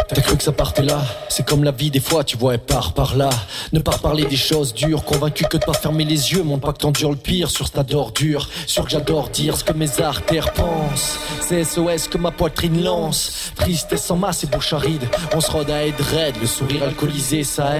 T'as cru que ça partait là? C'est comme la vie des fois, tu vois, elle part par là. Ne pas parler des choses dures, convaincu que de pas fermer les yeux. Montre pas que t'endures le pire sur cette ordure. Sûr que j'adore dire ce que mes artères pensent. C'est SOS que ma poitrine lance. Tristesse en masse et bouche aride. On se rôde à être raide, le sourire alcoolisé, ça aide.